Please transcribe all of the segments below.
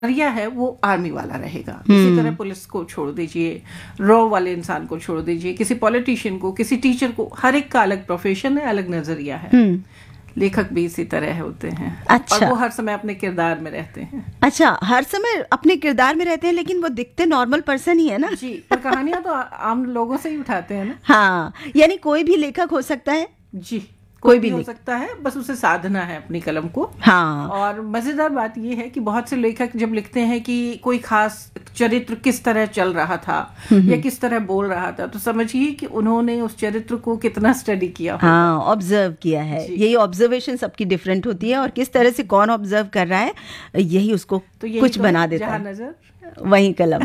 नजरिया है वो आर्मी वाला रहेगा। इसी तरह पुलिस को छोड़ दीजिए, रॉ वाले इंसान को छोड़ दीजिए, किसी पॉलिटिशियन को, किसी टीचर को, हर एक का अलग प्रोफेशन है, अलग नजरिया है। लेखक भी इसी तरह होते हैं। अच्छा। और वो हर समय अपने किरदार में रहते हैं। अच्छा, हर समय अपने किरदार में रहते हैं, लेकिन वो दिखते नॉर्मल पर्सन ही है ना। जी, पर कहानियां तो आम लोगों से ही उठाते हैं ना। हाँ, यानी कोई भी लेखक हो सकता है। जी, कोई भी हो सकता है, बस उसे साधना है अपनी कलम को। हाँ। और मजेदार बात यह है कि बहुत से लेखक जब लिखते हैं कि कोई खास चरित्र किस तरह चल रहा था या किस तरह बोल रहा था, तो समझिए कि उन्होंने उस चरित्र को कितना स्टडी किया होगा। हाँ, ऑब्जर्व किया है। यही ऑब्जर्वेशन सबकी डिफरेंट होती है, और किस तरह से कौन ऑब्जर्व कर रहा है यही उसको तो कुछ बना देता है। जहाँ नजर वही कलम।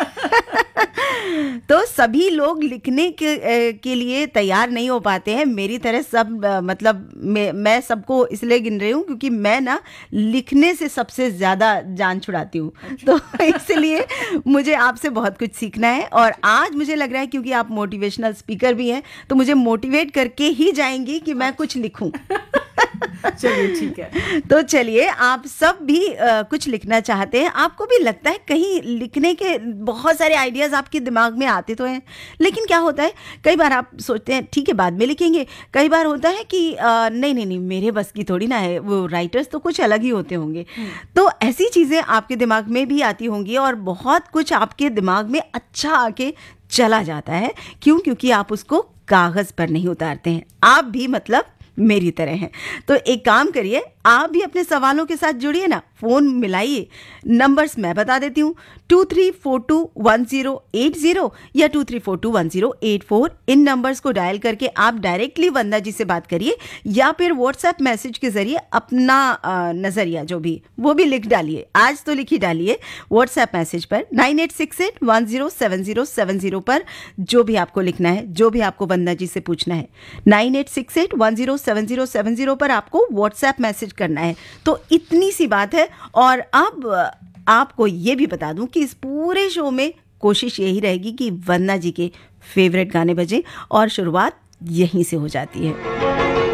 तो सभी लोग लिखने के लिए तैयार नहीं हो पाते हैं मेरी तरह। सब मतलब मैं सबको इसलिए गिन रही हूँ क्योंकि मैं ना लिखने से सबसे ज्यादा जान छुड़ाती हूँ। तो इसलिए मुझे आपसे बहुत कुछ सीखना है। और आज मुझे लग रहा है क्योंकि आप मोटिवेशनल स्पीकर भी हैं, तो मुझे मोटिवेट करके ही जाएंगी कि मैं कुछ लिखूं। चलिए ठीक है। तो चलिए, आप सब भी कुछ लिखना चाहते हैं, आपको भी लगता है कहीं लिखने के बहुत सारे आइडियाज आपके दिमाग में आते तो हैं, लेकिन क्या होता है कई बार आप सोचते हैं ठीक है बाद में लिखेंगे। कई बार होता है कि नहीं मेरे बस की थोड़ी ना है, वो राइटर्स तो कुछ अलग ही होते होंगे। तो ऐसी चीजें आपके दिमाग में भी आती होंगी और बहुत कुछ आपके दिमाग में अच्छा आके चला जाता है। क्यों? क्योंकि आप उसको कागज पर नहीं उतारते हैं। आप भी मतलब मेरी तरह हैं। तो एक काम करिए, आप भी अपने सवालों के साथ जुड़िए ना, फोन मिलाइए। नंबर्स मैं बता देती हूँ, 23421080 या 23421084। इन नंबर्स को डायल करके आप डायरेक्टली वंदना जी से बात करिए, या फिर व्हाट्सएप मैसेज के जरिए अपना नजरिया जो भी वो भी लिख डालिए। आज तो लिख ही डालिए व्हाट्सएप मैसेज पर 9868107070 पर जो भी आपको लिखना है, जो भी आपको वंदना जी से पूछना है। 9868107070 पर आपको व्हाट्सएप मैसेज करना है। तो इतनी सी बात है। और अब आपको ये भी बता दूं कि इस पूरे शो में कोशिश यही रहेगी कि वंदना जी के फेवरेट गाने बजे, और शुरुआत यहीं से हो जाती है।